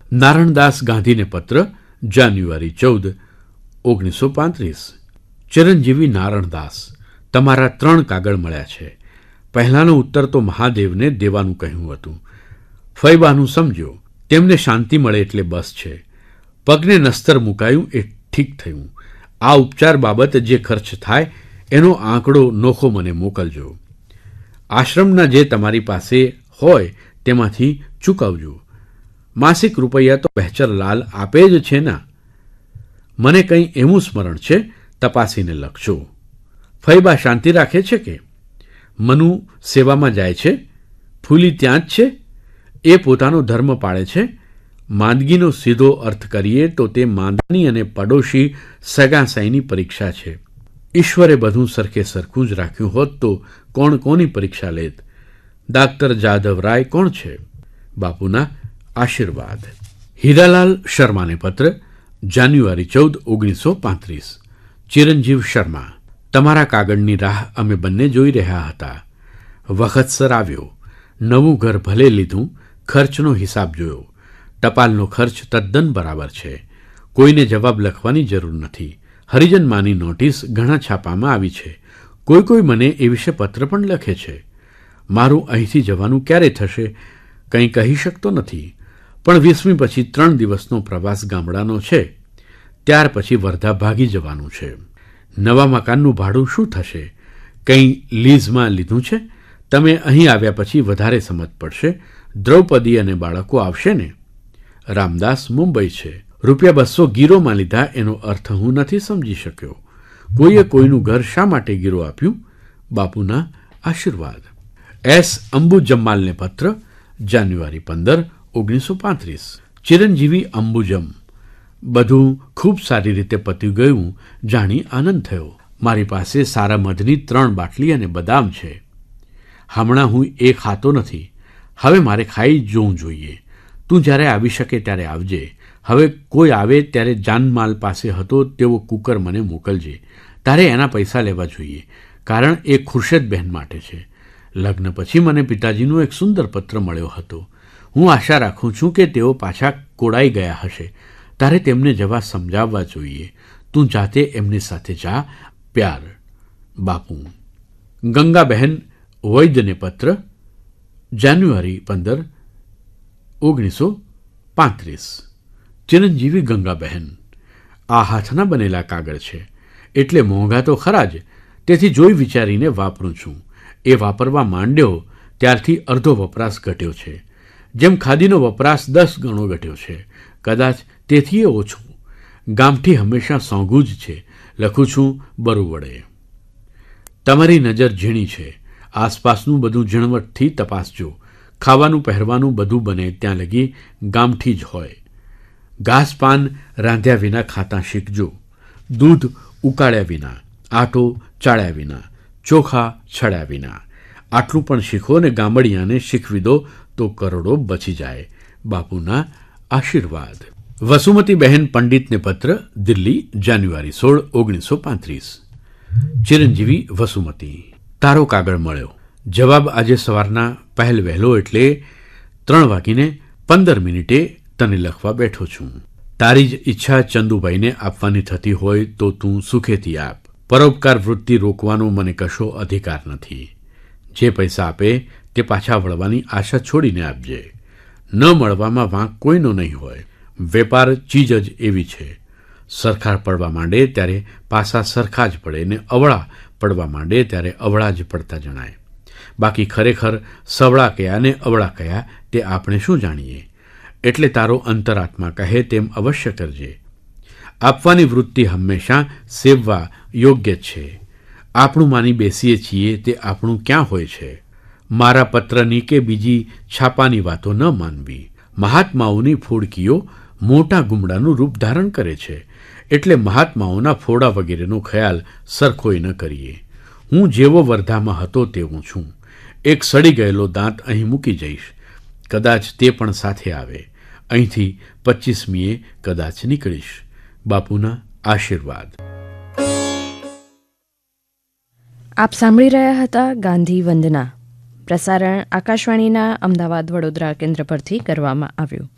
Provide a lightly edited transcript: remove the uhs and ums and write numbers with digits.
નારણદાસ ગાંધીને પત્ર, જાન્યુઆરી 14, 1935. ચિરંજીવી નારણદાસ, તમારા 3 કાગળ મળ્યા છે. પહેલાંનો ઉત્તર તો મહાદેવને દેવાનું કહ્યું હતું. ફૈબાનું સમજો, તેમને શાંતિ મળે એટલે બસ છે. પગને નસ્તર મુકાયું એ ઠીક થયું. આ ઉપચાર બાબત જે ખર્ચ થાય એનો આંકડો નોખો મને મોકલજો. આશ્રમના જે તમારી પાસે હોય તેમાંથી ચૂકવજો. માસિક રૂપિયા તો બહેચરલાલ આપે જ છે ના. મને કંઈ એવું સ્મરણ છે, તપાસીને લખજો. ફૈબા શાંતિ રાખે છે કે? મનુ સેવામાં જાય છે? ફૂલી ત્યાં જ છે? એ પોતાનો ધર્મ પાળે છે? માંદગીનો સીધો અર્થ કરીએ તો તે માંદાની અને પડોશી સગાસાઈની પરીક્ષા છે. ઈશ્વરે બધું સરખે સરખું જ રાખ્યું હોત તો કોણ કોની પરીક્ષા લેત? ડાક્ટર જાદવરાય કોણ છે? બાપુના આશીર્વાદ. હીરાલાલ શર્માને પત્ર, જાન્યુઆરી 14, 1935. ચિરંજીવ શર્મા, તમારા કાગળની રાહ અમે બંને જોઈ રહ્યા હતા. વખતસર આવ્યો. નવું ઘર ભલે લીધું, ખર્ચનો હિસાબ જોયો. ટપાલનો ખર્ચ તદ્દન બરાબર છે. કોઈને જવાબ લખવાની જરૂર નથી. હરિજનમાંની નોટિસ ઘણા છાપામાં આવી છે. કોઈ મને એ વિશે પત્ર પણ લખે છે. મારું અહીંથી જવાનું ક્યારે થશે કંઈ કહી શકતો નથી, પણ 20મી પછી 3 દિવસનો પ્રવાસ ગામડાનો છે. ત્યાર પછી વર્ધા ભાગી જવાનું છે. નવા મકાનનું ભાડું શું થશે? કંઈ લીઝમાં લીધું છે? તમે અહીં આવ્યા પછી વધારે સમજ પડશે. દ્રૌપદી અને બાળકો આવશે ને? રામદાસ મુંબઈ છે. ₹200 ગીરોમાં લીધા એનો અર્થ હું નથી સમજી શક્યો. કોઈએ કોઈનું ઘર શા માટે ગીરો આપ્યું? બાપુના આશીર્વાદ. એસ અંબુજમ્માલને પત્ર, જાન્યુઆરી 15, 1935. ચિરંજીવી અંબુજમ, બધું ખૂબ સારી રીતે પતી ગયું જાણી આનંદ થયો. મારી પાસે સારા મધની 3 બાટલી અને બદામ છે. હમણાં હું એ ખાતો નથી. હવે મારે ખાઈ જોવું જોઈએ. તું જ્યારે આવી શકે ત્યારે આવજે. હવે કોઈ આવે ત્યારે જાનમાલ પાસે હતો તેવો કુકર મને મોકલજે. તારે એના પૈસા લેવા જોઈએ, કારણ એ ખુરશેદબહેન માટે છે. લગ્ન પછી મને પિતાજીનો એક સુંદર પત્ર મળ્યો હતો. હું આશા રાખું છું કે તેઓ પાછા કોડાઈ ગયા હશે. તારે તેમને જવા સમજાવવા જોઈએ. તું જાતે એમની સાથે જા. પ્યાર, બાપુ. ગંગાબહેન વૈદ્યને પત્ર, જાન્યુઆરી 15, 1935. ચિરંજીવી ગંગાબહેન, આ હાથના બનેલા કાગળ છે, એટલે મોંઘા તો ખરા જ. તેથી જોઈ વિચારીને વાપરું છું. એ વાપરવા માંડ્યો ત્યારથી અડધો વપરાશ ઘટ્યો છે. જેમ ખાદીનો વપરાશ 10 ગણો ઘટ્યો છે, કદાચ તેથી એ ઓછું. ગામઠી હંમેશા સોંઘું જ છે. લખું છું બરું વડે. તમારી નજર ઝીણી છે. આસપાસનું બધું ઝીણવટથી તપાસજો. ખાવાનું પહેરવાનું બધું બને ત્યાં લગી ગામઠી જ હોય. ઘાસ પાન રાંધ્યા વિના ખાતા શીખજો. દૂધ ઉકાળ્યા વિના, આટો ચાળ્યા વિના, ચોખા છળ્યા વિના. આટલું પણ શીખો ને ગામડિયાને શીખવી દો તો કરોડો બચી જાય. બાપુના આશીર્વાદ. વસુમતીબહેન પંડિતને પત્ર, દિલ્હી, જાન્યુઆરી 16, 1935. ચિરંજીવી વસુમતી, તારો કાગળ મળ્યો. જવાબ આજે સવારના પહેલ વહેલો એટલે 3:15 તને લખવા બેઠો છું. તારી જ ઈચ્છા ચંદુભાઈને આપવાની થતી હોય તો તું સુખેથી આપ. પરોપકાર વૃત્તિ રોકવાનો મને કશો અધિકાર નથી. જે પૈસા આપે તે પાછા વળવાની આશા છોડીને આપજે. ન મળવામાં વાંક કોઈનો નહીં હોય. વેપાર ચીજ જ એવી છે. સરખા પડવા માંડે ત્યારે પાસા સરખા જ પડે ને અવળા પડવા માંડે ત્યારે અવળા જ પડતા જણાય. બાકી ખરેખર સવળા કયા ને અવળા કયા તે આપણે શું જાણીએ? એટલે તારો અંતરાત્મા કહે તેમ અવશ્ય કરજે. આપવાની વૃત્તિ હંમેશા સેવવા યોગ્ય છે. આપણું માની બેસીએ છીએ તે આપણું ક્યાં હોય છે? મારા પત્રની કે બીજી છાપાની વાતો ન માનવી. મહાત્માઓની ફોડકીઓ મોટા ગુમડાનું રૂપ ધારણ કરે છે, એટલે મહાત્માઓના ફોડા વગેરેનો ખ્યાલ સરખોય ન કરીએ. હું જેવો વર્ધામાં હતો તેવું છું. એક સડી ગયેલો દાંત અહીં મૂકી જઈશ. કદાચ તે પણ સાથે આવે. અહીંથી 25મીએ કદાચ નીકળીશ. બાપુના આશીર્વાદ. આપ સાંભળી રહ્યા હતા ગાંધી વંદના. પ્રસારણ આકાશવાણીના અમદાવાદ વડોદરા કેન્દ્ર પરથી કરવામાં આવ્યું.